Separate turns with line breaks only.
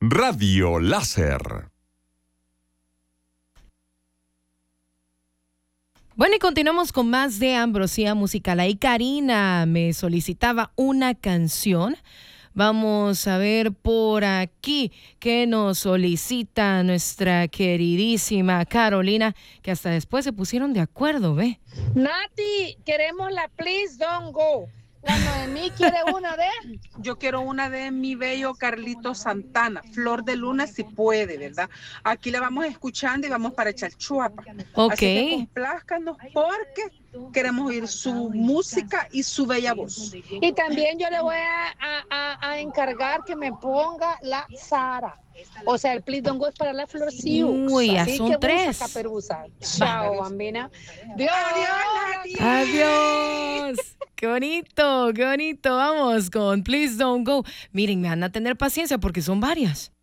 Radio Láser.
Bueno, y continuamos con más de Ambrosía Musical. Ahí Karina me solicitaba una canción. Vamos a ver por aquí qué nos solicita nuestra queridísima Carolina, que hasta después se pusieron de acuerdo, ¿ve?
Nati, queremos la Please Don't Go. La Noemí quiere una de...
Yo quiero una de mi bello Carlito Santana, Flor de Luna, si puede, ¿verdad? Aquí la vamos escuchando y vamos para Chalchuapa.
Ok.
Así que complázcanos porque queremos oír su música y su bella voz.
Y también yo le voy a encargar que me ponga la Sara. O sea, el Please Don't Go es para la Flor Siux.
Uy, ya
así
son
que
tres.
Caperuza. Chao, bambina. Dios.
Adiós. Qué bonito, qué bonito. Vamos con Please Don't Go. Miren, me van a tener paciencia porque son varias.